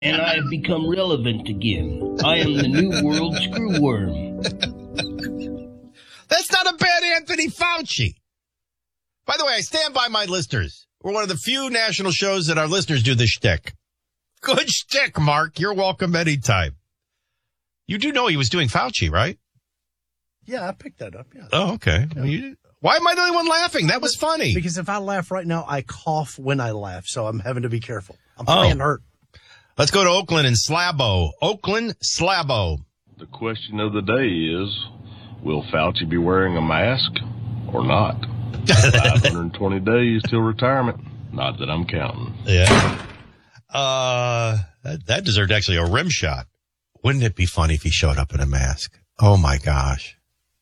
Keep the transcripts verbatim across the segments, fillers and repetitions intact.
And I have become relevant again. I am the new world screwworm. That's not a bad Anthony Fauci. By the way, I stand by my listeners. We're one of the few national shows that our listeners do this shtick. Good shtick, Mark. You're welcome anytime. You do know he was doing Fauci, right? Yeah, I picked that up. Yeah. Oh, okay. Yeah. You, why am I the only one laughing? That was funny. Because if I laugh right now, I cough when I laugh, so I'm having to be careful. I'm oh. playing hurt. Let's go to Oakland and Slabo. Oakland, Slabo. The question of the day is, will Fauci be wearing a mask or not? five hundred twenty days till retirement. Not that I'm counting. Yeah. Uh, that, that deserved actually a rim shot. Wouldn't it be funny if he showed up in a mask? Oh, my gosh.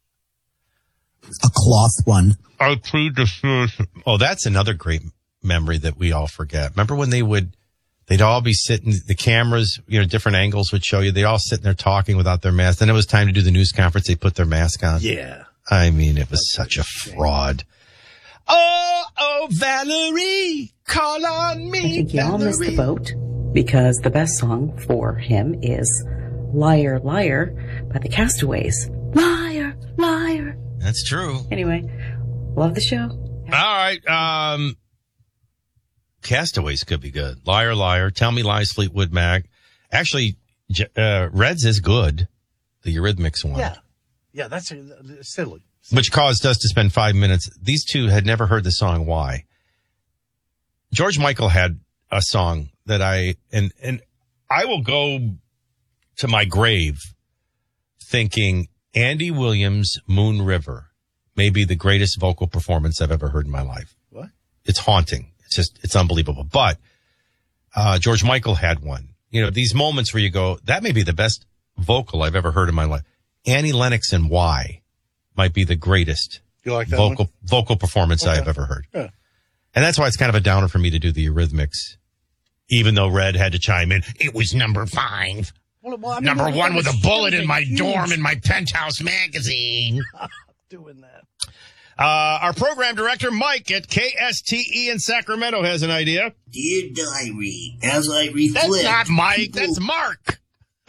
A cloth one. I plead the fifth. Oh, that's another great memory that we all forget. Remember when they would, they'd all be sitting, the cameras, you know, different angles would show you. They all sitting there talking without their mask. Then it was time to do the news conference. They put their mask on. Yeah. I mean, it was such a fraud. Oh, oh, Valerie, call on me. I think you Valerie. all missed the boat because the best song for him is Liar, Liar by the Castaways. Liar, liar. That's true. Anyway, love the show. All right. Um, Castaways could be good. Liar, Liar. Tell Me Lies, Fleetwood Mac. Actually, uh, Reds is good. The Eurythmics one. Yeah. Yeah, that's uh, silly. Which caused us to spend five minutes. These two had never heard the song. Why? George Michael had a song that I, and, and I will go to my grave thinking Andy Williams' Moon River may be the greatest vocal performance I've ever heard in my life. What? It's haunting. It's just, it's unbelievable. But, uh, George Michael had one. You know, these moments where you go, that may be the best vocal I've ever heard in my life. Annie Lennox and Why might be the greatest you like that vocal one? vocal performance Okay. I've ever heard. Yeah. And that's why it's kind of a downer for me to do the Eurythmics, even though Red had to chime in. It was number five. Well, well, I mean, number well, one with a bullet in my huge... dorm in my penthouse magazine. Doing that. Uh, our program director, Mike at K S T E in Sacramento, has an idea. Dear Diary, as I reflect... That's not Mike. people... That's Mark.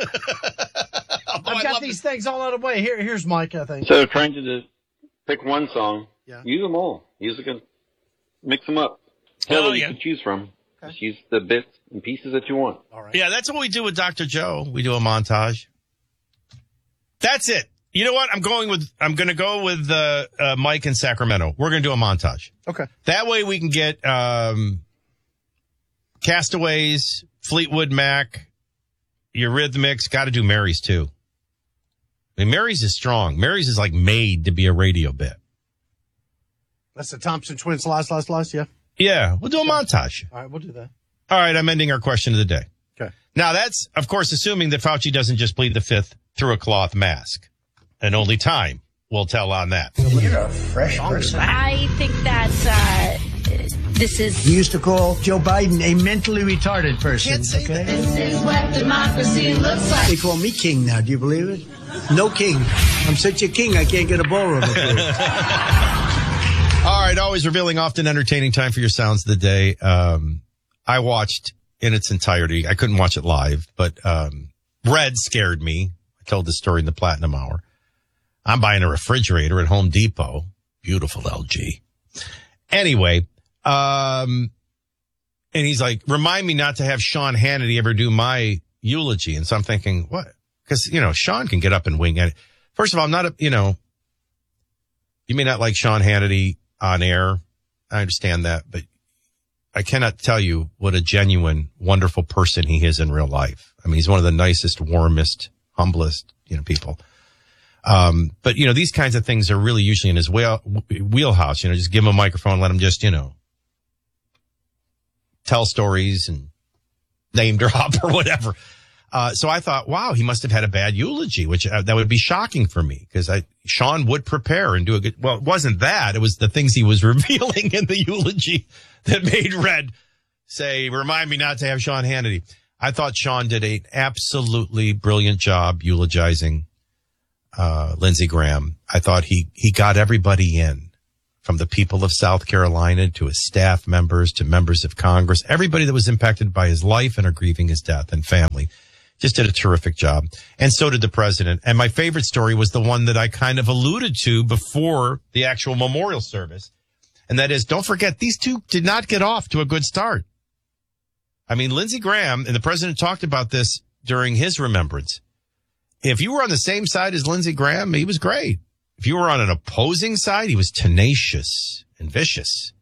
I've got these things all out of the way. Here, here's Mike, I think. So trying to just pick one song, yeah. use them all. Use a good, mix them up. Tell Oh, what yeah. you can choose from. Okay. Just use the bits and pieces that you want. All right. Yeah, that's what we do with Doctor Joe. We do a montage. That's it. You know what? I'm going with, I'm going to go with, uh, uh, Mike in Sacramento. We're going to do a montage. Okay. That way we can get, um, Castaways, Fleetwood Mac, Eurythmics. Got to do Mary's too. I mean, Mary's is strong. Mary's is like made to be a radio bit. That's the Thompson Twins, slice, slice, slice, yeah? Yeah, we'll do a montage. All right, we'll do that. All right, I'm ending our question of the day. Okay. Now, that's, of course, assuming that Fauci doesn't just plead the fifth through a cloth mask. And only time will tell on that. You're a fresh person. I think that uh, this is... We used to call Joe Biden a mentally retarded person. Can't say okay? This is what democracy looks like. They call me king now. Do you believe it? No king. I'm such a king, I can't get a ballroom approved. All right, always revealing, often entertaining time for your sounds of the day. Um, I watched in its entirety. I couldn't watch it live, but um, Red scared me. I told this story in the Platinum Hour. I'm buying a refrigerator at Home Depot. Beautiful L G. Anyway, um, and he's like, remind me not to have Sean Hannity ever do my eulogy. And so I'm thinking, what? Because, you know, Sean can get up and wing it. First of all, I'm not a, you know, you may not like Sean Hannity on air. I understand that, but I cannot tell you what a genuine, wonderful person he is in real life. I mean, he's one of the nicest, warmest, humblest, you know, people. Um, but you know, these kinds of things are really usually in his wheel, wheelhouse, you know, just give him a microphone, let him just, you know, tell stories and name drop or whatever. Uh, so I thought, wow, he must have had a bad eulogy, which uh, that would be shocking for me because I, Sean would prepare and do a good, well, it wasn't that. It was the things he was revealing in the eulogy that made Red say, remind me not to have Sean Hannity. I thought Sean did an absolutely brilliant job eulogizing uh, Lindsey Graham. I thought he, he got everybody in from the people of South Carolina to his staff members to members of Congress, everybody that was impacted by his life and are grieving his death and family. Just did a terrific job. And so did the president. And my favorite story was the one that I kind of alluded to before the actual memorial service. And that is, don't forget, these two did not get off to a good start. I mean, Lindsey Graham, and the president talked about this during his remembrance. If you were on the same side as Lindsey Graham, he was great. If you were on an opposing side, he was tenacious and vicious.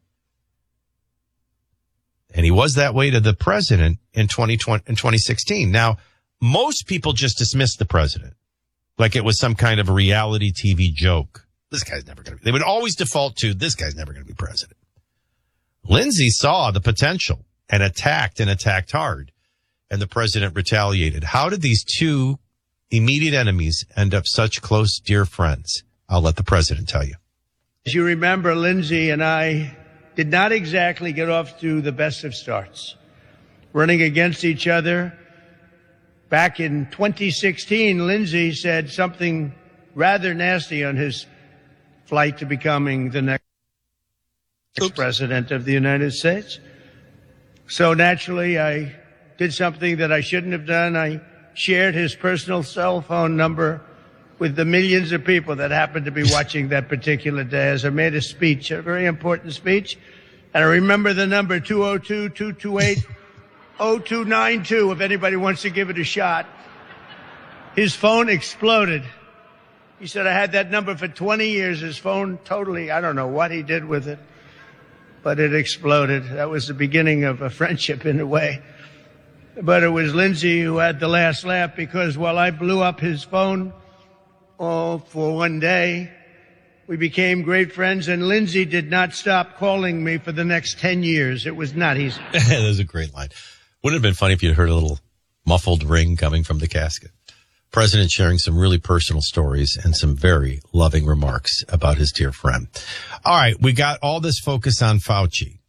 And he was that way to the president in twenty twenty, in twenty sixteen. Now, most people just dismissed the president like it was some kind of a reality T V joke. This guy's never going to be. They would always default to, this guy's never going to be president. Lindsey saw the potential and attacked and attacked hard. And the president retaliated. How did these two immediate enemies end up such close, dear friends? I'll let the president tell you. As you remember, Lindsey and I did not exactly get off to the best of starts. Running against each other. Back in twenty sixteen, Lindsey said something rather nasty on his flight to becoming the next Oops. president of the United States. So naturally, I did something that I shouldn't have done. I shared his personal cell phone number with the millions of people that happened to be watching that particular day as I made a speech, a very important speech. And I remember the number two oh two, two two eight, oh two nine two if anybody wants to give it a shot. His phone exploded. He said, I had that number for twenty years. His phone totally, I don't know what he did with it, but it exploded. That was the beginning of a friendship in a way. But it was Lindsey who had the last laugh, because while I blew up his phone oh, for one day, we became great friends, and Lindsey did not stop calling me for the next ten years. It was not easy. That was a great line. Wouldn't it have been funny if you'd heard a little muffled ring coming from the casket? President sharing some really personal stories and some very loving remarks about his dear friend. All right, we got all this focus on Fauci.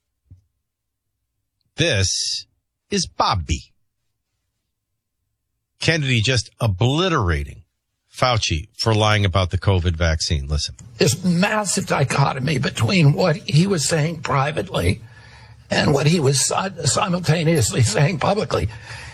This is Bobby Kennedy just obliterating Fauci for lying about the COVID vaccine. Listen. This massive dichotomy between what he was saying privately and what he was simultaneously saying publicly.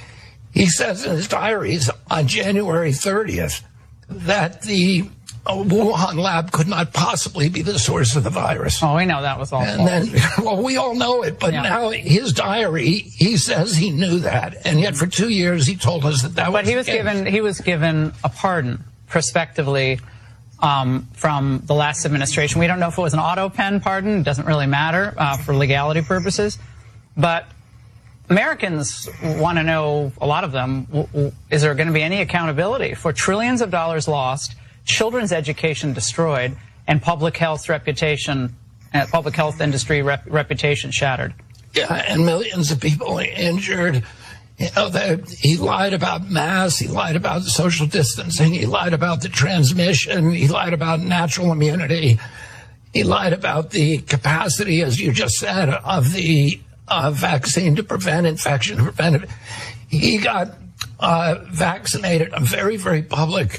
He says in his diaries on January thirtieth that the Wuhan lab could not possibly be the source of the virus. Oh, we know that was all And false. then, well, we all know it, but Yeah. now his diary, he says he knew that, and yet for two years he told us that that was But he was the case. given he was given a pardon prospectively um, from the last administration. We don't know if it was an auto pen pardon. It doesn't really matter uh, for legality purposes. But Americans want to know, a lot of them, w- w- is there going to be any accountability for trillions of dollars lost, children's education destroyed, and public health reputation, uh, public health industry rep- reputation shattered? Yeah, and millions of people injured. You know, that he lied about masks, he lied about social distancing, he lied about the transmission, he lied about natural immunity, he lied about the capacity, as you just said, of the uh, vaccine to prevent infection, to prevent it. He got uh, vaccinated, a very, very public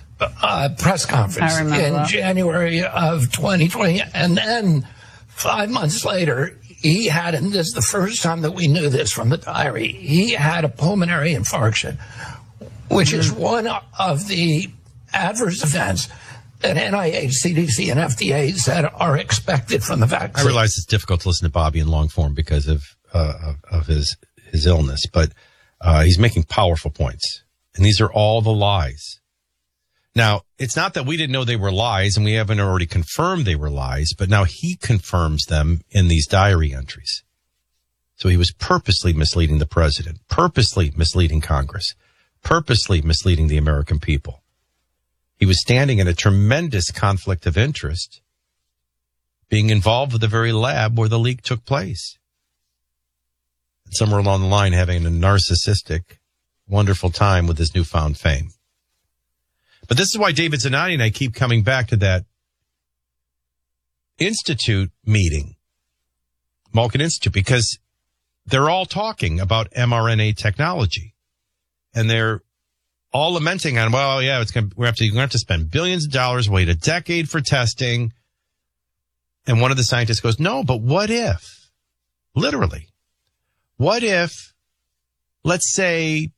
uh, press conference in that. January of twenty twenty, and then five months later, he had, and this is the first time that we knew this from the diary, he had a pulmonary infarction, which mm-hmm. is one of the adverse events that N I H, C D C, and F D A said are expected from the vaccine. I realize it's difficult to listen to Bobby in long form because of uh, of, of his his illness, but uh, he's making powerful points, and these are all the lies. Now, it's not that we didn't know they were lies, and we haven't already confirmed they were lies, but now he confirms them in these diary entries. So he was purposely misleading the president, purposely misleading Congress, purposely misleading the American people. He was standing in a tremendous conflict of interest, being involved with the very lab where the leak took place. And somewhere along the line, having a narcissistic, wonderful time with his newfound fame. But this is why David Zanotti and I keep coming back to that Institute meeting, Malkin Institute, because they're all talking about mRNA technology. And they're all lamenting on, well, yeah, it's going to, we're have to, you're going to have to spend billions of dollars, wait a decade for testing. And one of the scientists goes, no, but what if, literally, what if, let's say